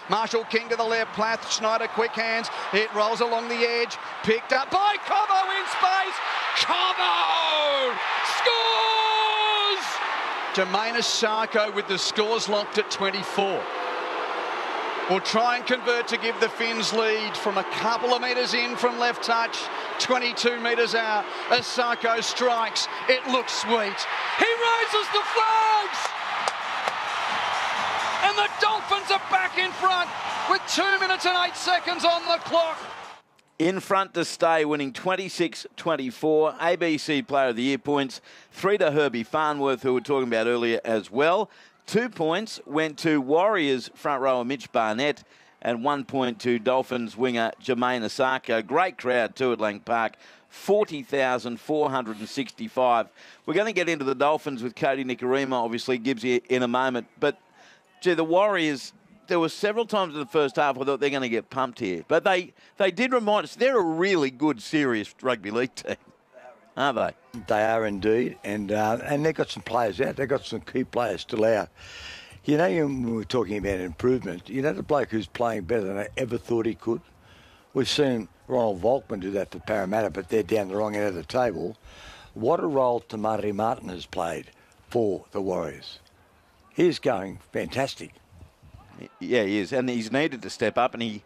Marshall King to the left. Plath, Schneider, quick hands. It rolls along the edge. Picked up by Cobbo in space. Cobbo scores! Jamayne Isaako with the scores locked at 24. Will try and convert to give the Finns lead from a couple of metres in from left touch, 22 metres out. Isaako strikes. It looks sweet. He raises the flags! And the Dolphins are back in front with 2 minutes and 8 seconds on the clock. In front to stay, winning 26-24. ABC Player of the Year points. 3 to Herbie Farnworth, who we were talking about earlier as well. 2 points went to Warriors front rower Mitch Barnett, and 1 point to Dolphins winger Jamayne Isaako. Great crowd too at Lang Park, 40,465. We're going to get into the Dolphins with Kodi Nikorima, obviously, Gibbsy in a moment. But, gee, the Warriors, there were several times in the first half I thought they're going to get pumped here. But they did remind us they're a really good, serious rugby league team. Are they? They are indeed, and they've got some players out. They've got some key players still out. You know, when we were talking about improvement, you know the bloke who's playing better than I ever thought he could? We've seen Ronald Volkman do that for Parramatta, but they're down the wrong end of the table. What a role Te Maire Martin has played for the Warriors. He's going fantastic. Yeah, he is, and he's needed to step up, and he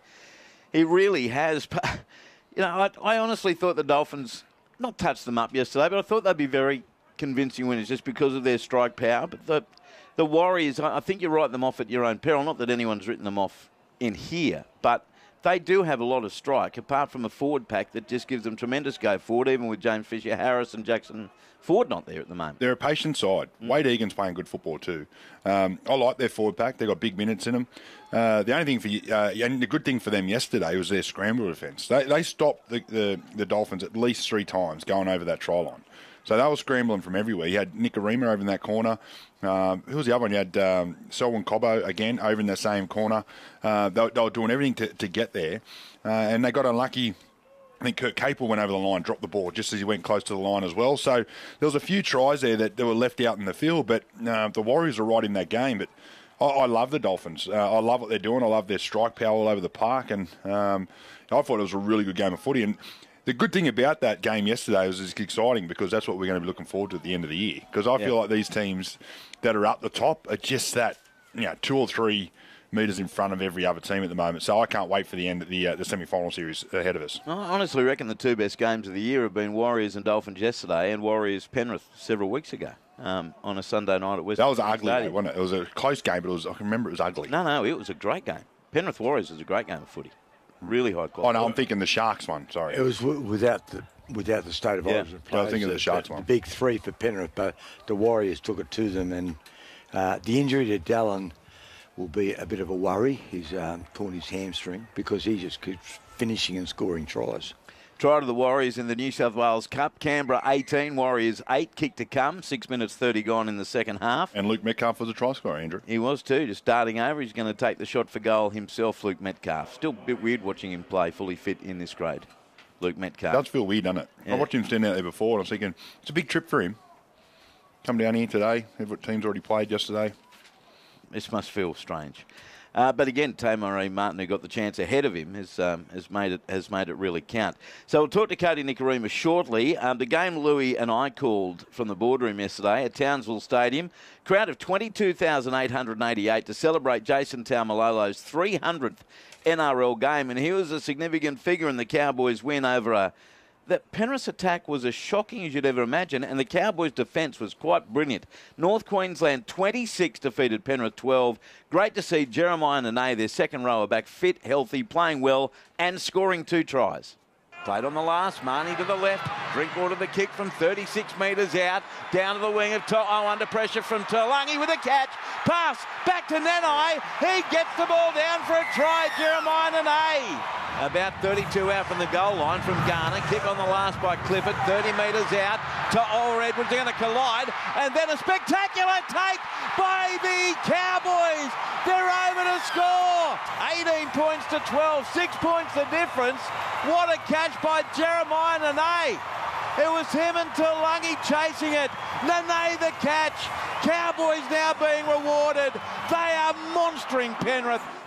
really has. You know, I honestly thought the Dolphins not touched them up yesterday, but I thought they'd be very convincing winners just because of their strike power. But the Warriors, I think you write them off at your own peril. Not that anyone's written them off in here, but they do have a lot of strike, apart from a forward pack that just gives them tremendous go forward, even with James Fisher-Harris and Jackson Ford not there at the moment. They're a patient side. Wade Egan's playing good football too. I like their forward pack. They've got big minutes in them. The only thing and the good thing for them yesterday was their scramble defence. They stopped the Dolphins at least 3 times going over that try line. So they were scrambling from everywhere. You had Nikorima over in that corner. Who was the other one? You had Selwyn Cobbo again over in the same corner. They were doing everything to get there. And they got unlucky. I think Kurt Capel went over the line, dropped the ball just as he went close to the line as well. So there was a few tries there that were left out in the field, but the Warriors are right in that game. But I love the Dolphins. I love what they're doing. I love their strike power all over the park, and I thought it was a really good game of footy. And the good thing about that game yesterday was it's exciting because that's what we're going to be looking forward to at the end of the year. Because I feel like these teams that are up the top are just that, 2 or 3 metres in front of every other team at the moment. So I can't wait for the end of the semi-final series ahead of us. I honestly reckon the 2 best games of the year have been Warriors and Dolphins yesterday and Warriors-Penrith several weeks ago on a Sunday night at West. That was ugly, though, wasn't it? It was a close game, but I can remember it was ugly. No, it was a great game. Penrith-Warriors was a great game of footy. Really high quality. Oh, no, I'm thinking the Sharks one, sorry. It was without the state of origin players. I was thinking of the Sharks one. The big 3 for Penrith, but the Warriors took it to them, and the injury to Dallin will be a bit of a worry. He's torn his hamstring because he just keeps finishing and scoring tries. Try to the Warriors in the New South Wales Cup. Canberra 18, Warriors 8, kick to come. 6 minutes 30 gone in the second half. And Luke Metcalf was a try scorer, Andrew. He was too, just starting over. He's going to take the shot for goal himself, Luke Metcalf. Still a bit weird watching him play fully fit in this grade. Luke Metcalf. It does feel weird, doesn't it? Yeah. I watched him stand out there before and I was thinking, it's a big trip for him. Come down here today. Team's already played yesterday. This must feel strange. But again, Te Maire Martin, who got the chance ahead of him, has made it really count. So we'll talk to Kodi Nikorima shortly. The game Louis and I called from the boardroom yesterday at Townsville Stadium. Crowd of 22,888 to celebrate Jason Taumalolo's 300th NRL game. And he was a significant figure in the Cowboys' win over that Penrith's attack was as shocking as you'd ever imagine, and the Cowboys' defence was quite brilliant. North Queensland 26 defeated Penrith 12. Great to see Jeremiah Nene, their second rower, back fit, healthy, playing well, and scoring 2 tries. Played on the last, Marnie to the left, Drinkwater the kick from 36 metres out, down to the wing of To'o under pressure from Taulagi with a catch, pass back to Nanai, he gets the ball down for a try, Jeremiah Nene. About 32 out from the goal line from Garner, kick on the last by Clifford, 30 metres out to Edwards, they're going to collide, and then a spectacular take by the Cowboys. They're over to score. 18 points to 12, 6 points the difference. What a catch by Jeremiah Nene. It was him and Taulagi chasing it. Nene the catch. Cowboys now being rewarded. They are monstering Penrith.